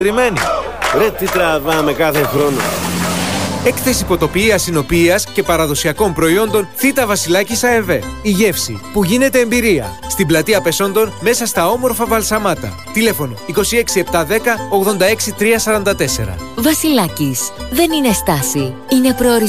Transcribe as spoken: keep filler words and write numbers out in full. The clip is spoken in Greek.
Ρε, τι τραβάμε κάθε χρόνο. Έκθεση ποτοποιίας, συνοποιίας και παραδοσιακών προϊόντων Θήτα Βασιλάκης ΑΕΒ. Η γεύση που γίνεται εμπειρία. Στην πλατεία Πεσόντων, μέσα στα όμορφα Βαλσαμάτα. Τηλέφωνο είκοσι έξι επτακόσια δέκα ογδόντα έξι τριακόσια σαράντα τέσσερα. Βασιλάκης. Δεν είναι στάση. Είναι προορισμό.